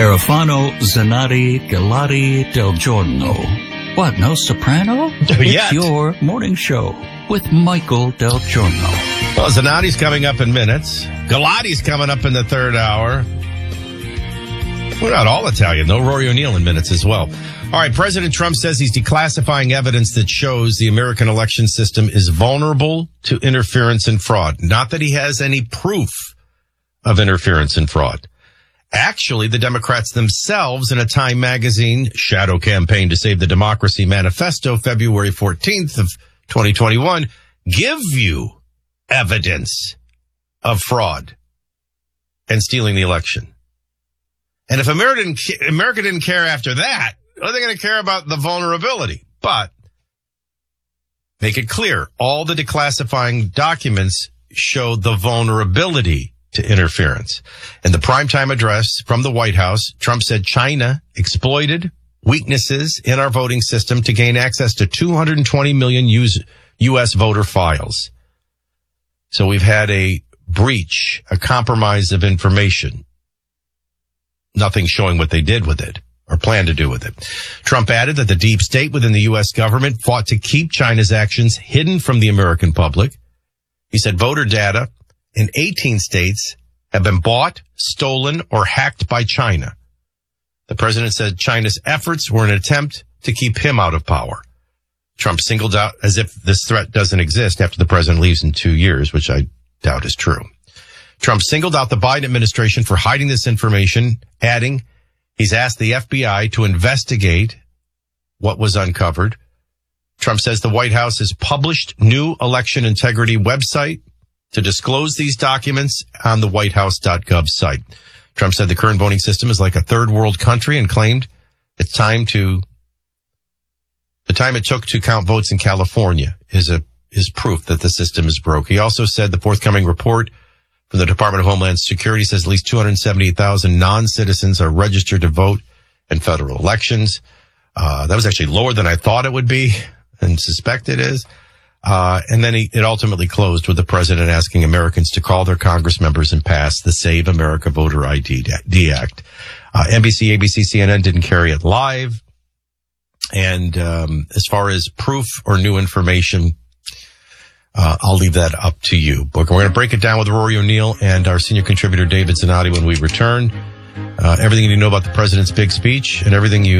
Garofano, Zanotti, Galati, Del Giorno. What, no soprano? It's your morning show with Michael Del Giorno. Well, Zanotti's coming up in minutes. Galati's coming up in the third hour. We're not all Italian, though. Rory O'Neill in minutes as well. All right, President Trump says he's declassifying evidence that shows the American election system is vulnerable to interference and fraud. Not that he has any proof of interference and fraud. Actually, the Democrats themselves in a Time magazine shadow campaign to save the democracy manifesto, February 14th of 2021, give you evidence of fraud and stealing the election. And if America didn't care after that, are they going to care about the vulnerability? But make it clear, all the declassifying documents show the vulnerability to interference. In the primetime address from the White House, Trump said China exploited weaknesses in our voting system to gain access to 220 million U.S. voter files. So we've had a breach, a compromise of information. Nothing showing what they did with it or plan to do with it. Trump added that the deep state within the U.S. government fought to keep China's actions hidden from the American public. He said voter data in 18 states have been bought, stolen, or hacked by China. The president said China's efforts were an attempt to keep him out of power. Trump singled out, as if this threat doesn't exist after the president leaves in 2 years, which I doubt is true. Trump singled out the Biden administration for hiding this information, adding he's asked the FBI to investigate what was uncovered. Trump says the White House has published new election integrity website to disclose these documents on the whitehouse.gov site. Trump said the current voting system is like a third world country and claimed the time it took to count votes in California is proof that the system is broke. He also said the forthcoming report from the Department of Homeland Security says at least 278,000 non-citizens are registered to vote in federal elections. That was actually lower than I thought it would be and suspect it is. And then it ultimately closed with the president asking Americans to call their Congress members and pass the Save America Voter ID Act. NBC, ABC, CNN didn't carry it live. And as far as proof or new information, I'll leave that up to you. But we're going to break it down with Rory O'Neill and our senior contributor, David Zanotti, when we return. Everything you need to know about the president's big speech and everything you